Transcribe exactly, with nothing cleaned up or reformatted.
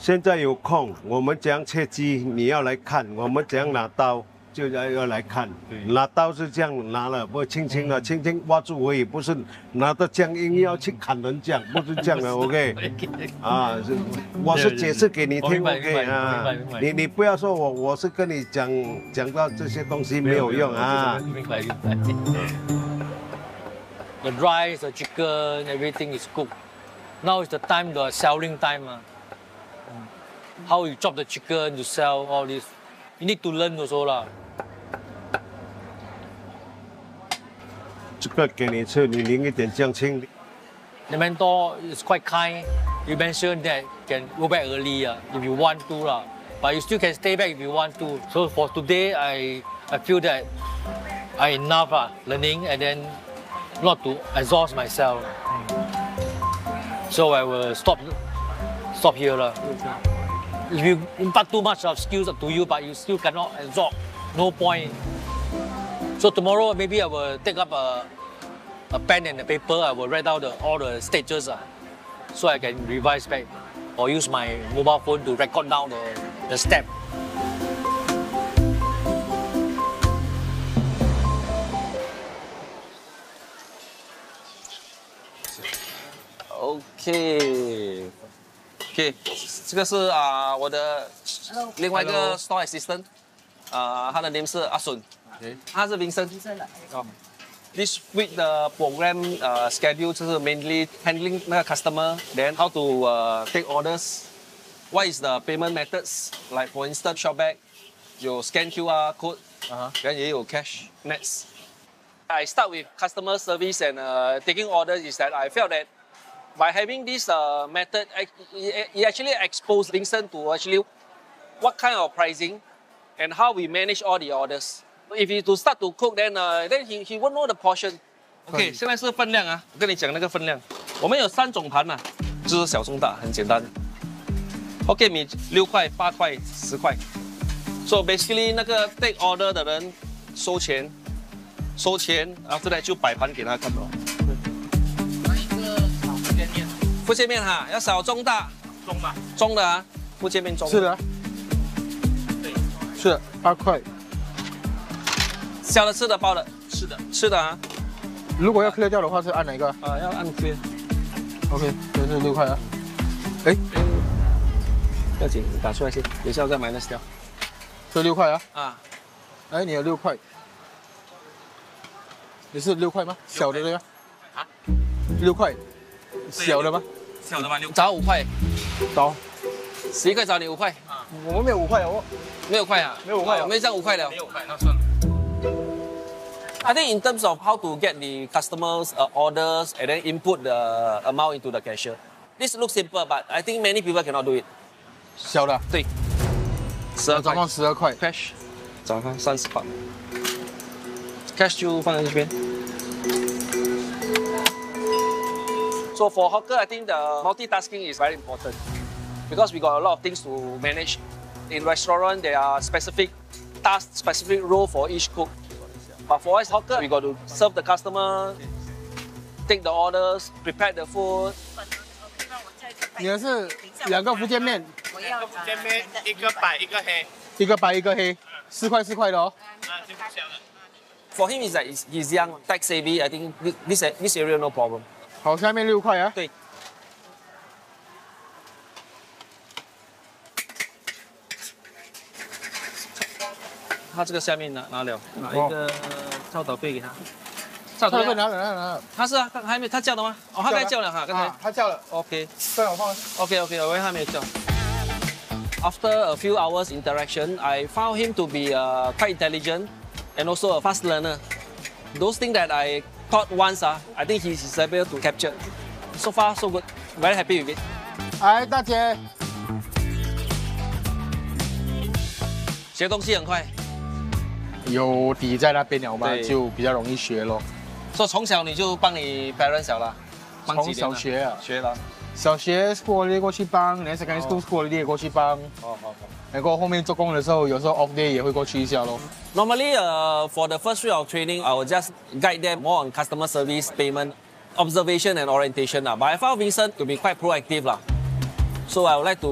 现在有空，我们怎样切鸡，你要来看；我们怎样拿刀，就要要来看。拿刀是这样拿了，不轻轻的，轻轻挖住而已，不是拿着僵硬要去砍人这样，不是这样的。OK， 啊，是，我是解释给你听 ，OK 啊，你你不要说我我是跟你讲讲到这些东西没有用啊。 明白明白。The rice, the chicken, everything is cooked. Now is the time, the selling time. Uh. How you chop the chicken, you sell all this. You need to learn also lah. 这个给你吃，你淋一点酱青。 The mentor is quite kind. You mentioned that can go back early uh, if you want to lah. But you still can stay back if you want to. So for today, I I feel that I enough uh, learning and then not to exhaust myself. So I will stop stop here lah. If you impart too much of skills up to you, but you still cannot absorb, no point. So tomorrow maybe I will take up a, a pen and a paper. I will write down the, all the stages uh, so I can revise back or use my mobile phone to record down the, the step. OK，OK， okay, 这个是啊、呃、我的另外一个 store assistant， 啊、呃，他的 name 是阿顺， okay. 他是 Vincent。哦 This week 的 program 呃 schedule 就是 mainly handling 那个 customer，then how to 呃 take orders，what is the payment methods，like for instance Shopback 有 scan Q R code， then 也有 cash nets。I start with customer service and uh, taking orders is that I felt that by having this uh, method, it actually exposed Vincent to actually what kind of pricing and how we manage all the orders. If he to start to cook, then uh, then he he won't know the portion. OK， 现在是分量啊，我跟你讲那个分量。我们有三种盘嘛，就是小中大，很简单。OK， 米六块、八块、十块。So basically， 那个 take order 的人收钱，收钱 ，after that 就摆盘给他看咯。福建面哈，要小中大， 中吧， 中的啊，福建面中。 是的，对，是的，八块。 小的、吃的、包的， 是的， 吃的啊。 如果要 clear 掉的话，是按哪一个？ 啊，要按 clear。 OK， 这是六块啊。哎， 不要紧，你打出来先，等一下再 minus 掉。 这六块啊。 啊。 哎，你有六块。你是六块吗？小的对吗？啊？六块。小的吗？ 小的吗？六找五块， 找十一块找你五块。 啊，我们没有五块哦。 没有块啊？ 没有五块、哦， 没这样五块的。 没有五块，那算了。 I think in terms of how to get the customers' uh, orders and then input the amount into the cashier, this looks simple, but I think many people cannot do it. 小的。 对。十二块。 总共十二块。 Cash， 早上三十块。Cash 就放在这边。So for hawker, I think the multitasking is very important because we got a lot of things to manage. In restaurant, there are specific tasks, specific role for each cook. But for us hawker, we got to serve the customer, take the orders, prepare the food. 你的是两个福建面， 两个福建面，一个白一个黑， 一个白一个黑，四块四块的哦。 啊，这个小的。 For him is that he's young, tech savvy. I think this this area no problem. 好，下面六块啊。 对。他这个下面拿拿了，拿一个照导费给他。 照导费拿了拿了拿了。 他是啊，他还没他叫的吗？哦，他刚才叫了哈，刚才。 他叫了。 OK。 对，我放了。 OK OK， 我以为他没有叫。After a few hours interaction, I found him to be uh, quite intelligent and also a fast learner. Those things that I taught once, uh, I think he's able to capture. So far, so good. Very happy with it. 哎，大姐， 学东西很快。 有底在那边了嘛，就比较容易学咯。 所以从小你就帮你 parents 小了， 从小学啊， 学了。 小学 school holiday 过去帮，然后 secondary school school holiday 也过去帮。 哦好好。 然后后面做工的时候，有时候 off day 也会过去一下咯。 Normally, uh, for the first week of training, I will just guide them more on customer service, payment, observation, and orientation. But I found Vincent to be quite proactive, so I would like to